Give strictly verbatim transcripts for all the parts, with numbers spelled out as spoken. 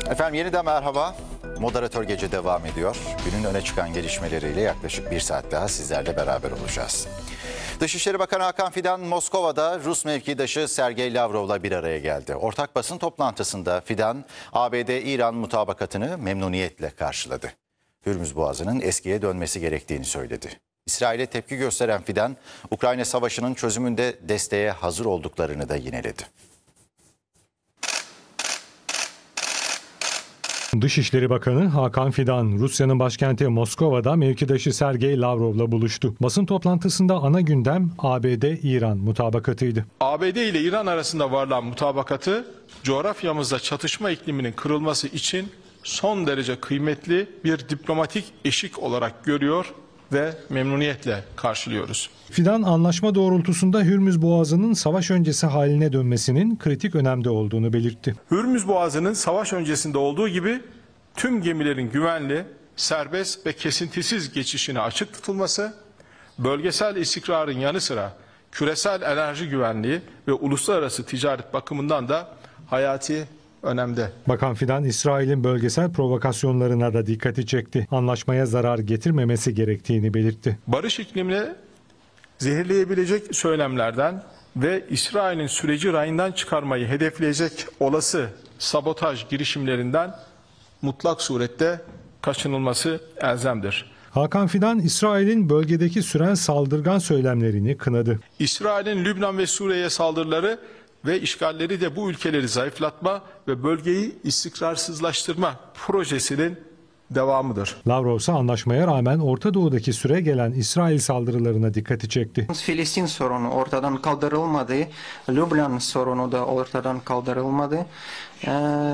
Efendim yeniden merhaba. Moderatör Gece devam ediyor. Günün öne çıkan gelişmeleriyle yaklaşık bir saat daha sizlerle beraber olacağız. Dışişleri Bakanı Hakan Fidan Moskova'da Rus mevkidaşı Sergey Lavrov'la bir araya geldi. Ortak basın toplantısında Fidan, A B D-İran mutabakatını memnuniyetle karşıladı. Hürmüz Boğazı'nın eskiye dönmesi gerektiğini söyledi. İsrail'e tepki gösteren Fidan, Ukrayna Savaşı'nın çözümünde desteğe hazır olduklarını da yineledi. Dışişleri Bakanı Hakan Fidan, Rusya'nın başkenti Moskova'da mevkidaşı Sergey Lavrov'la buluştu. Basın toplantısında ana gündem A B D-İran mutabakatıydı. A B D ile İran arasında varılan mutabakatı, coğrafyamızda çatışma ikliminin kırılması için son derece kıymetli bir diplomatik eşik olarak görüyor ve memnuniyetle karşılıyoruz. Fidan, anlaşma doğrultusunda Hürmüz Boğazı'nın savaş öncesi haline dönmesinin kritik önemde olduğunu belirtti. Hürmüz Boğazı'nın savaş öncesinde olduğu gibi tüm gemilerin güvenli, serbest ve kesintisiz geçişine açık tutulması, bölgesel istikrarın yanı sıra küresel enerji güvenliği ve uluslararası ticaret bakımından da hayati önemde. Bakan Fidan, İsrail'in bölgesel provokasyonlarına da dikkati çekti. Anlaşmaya zarar getirmemesi gerektiğini belirtti. Barış iklimini zehirleyebilecek söylemlerden ve İsrail'in süreci rayından çıkarmayı hedefleyecek olası sabotaj girişimlerinden mutlak surette kaçınılması elzemdir. Hakan Fidan, İsrail'in bölgedeki süren saldırgan söylemlerini kınadı. İsrail'in Lübnan ve Suriye'ye saldırıları ve işgalleri de bu ülkeleri zayıflatma ve bölgeyi istikrarsızlaştırma projesinin devamıdır. Lavrov ise anlaşmaya rağmen Orta Doğu'daki süre gelen İsrail saldırılarına dikkati çekti. Filistin sorunu ortadan kaldırılmadı, Lübnan sorunu da ortadan kaldırılmadı. Ee,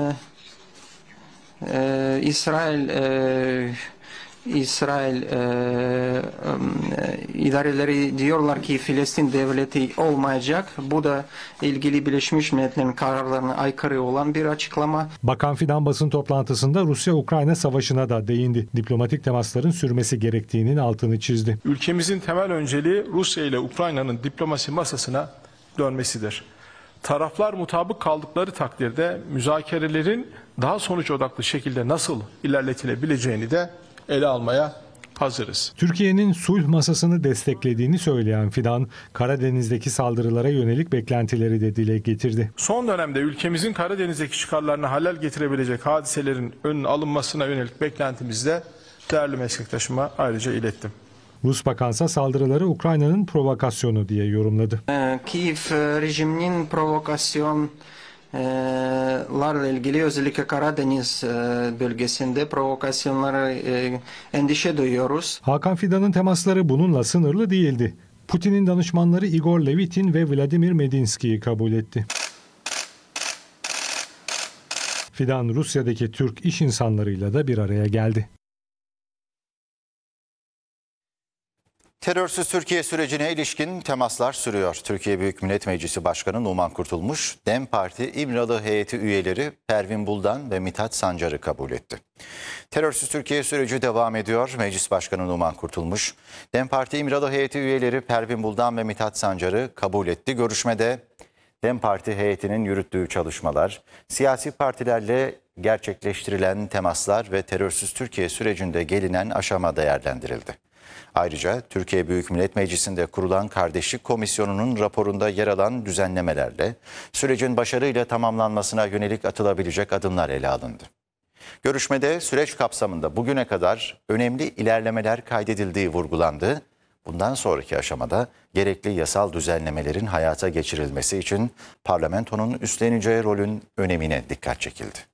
e, İsrail e, İsrail e, e, idareleri diyorlar ki Filistin devleti olmayacak. Bu da ilgili Birleşmiş Milletler'in kararlarına aykırı olan bir açıklama. Bakan Fidan basın toplantısında Rusya-Ukrayna savaşına da değindi. Diplomatik temasların sürmesi gerektiğinin altını çizdi. Ülkemizin temel önceliği Rusya ile Ukrayna'nın diplomasi masasına dönmesidir. Taraflar mutabık kaldıkları takdirde müzakerelerin daha sonuç odaklı şekilde nasıl ilerletilebileceğini de ele almaya hazırız. Türkiye'nin sulh masasını desteklediğini söyleyen Fidan, Karadeniz'deki saldırılara yönelik beklentileri de dile getirdi. Son dönemde ülkemizin Karadeniz'deki çıkarlarına halel getirebilecek hadiselerin önünün alınmasına yönelik beklentimizi de değerli meslektaşıma ayrıca ilettim. Rus bakansa saldırıları Ukrayna'nın provokasyonu diye yorumladı. Ee, Kiev rejiminin provokasyon larla ilgili özellikle Karadeniz bölgesinde provokasyonlara endişe duyuyoruz. Hakan Fidan'ın temasları bununla sınırlı değildi. Putin'in danışmanları Igor Levitin ve Vladimir Medinski'yi kabul etti. Fidan, Rusya'daki Türk iş insanlarıyla da bir araya geldi. Terörsüz Türkiye sürecine ilişkin temaslar sürüyor. Türkiye Büyük Millet Meclisi Başkanı Numan Kurtulmuş, DEM Parti İmralı heyeti üyeleri Pervin Buldan ve Mithat Sancar'ı kabul etti. Terörsüz Türkiye süreci devam ediyor. Meclis Başkanı Numan Kurtulmuş, DEM Parti İmralı heyeti üyeleri Pervin Buldan ve Mithat Sancar'ı kabul etti. Görüşmede DEM Parti heyetinin yürüttüğü çalışmalar, siyasi partilerle gerçekleştirilen temaslar ve terörsüz Türkiye sürecinde gelinen aşama değerlendirildi. Ayrıca Türkiye Büyük Millet Meclisi'nde kurulan Kardeşlik Komisyonu'nun raporunda yer alan düzenlemelerle sürecin başarıyla tamamlanmasına yönelik atılabilecek adımlar ele alındı. Görüşmede süreç kapsamında bugüne kadar önemli ilerlemeler kaydedildiği vurgulandı. Bundan sonraki aşamada gerekli yasal düzenlemelerin hayata geçirilmesi için parlamentonun üstleneceği rolün önemine dikkat çekildi.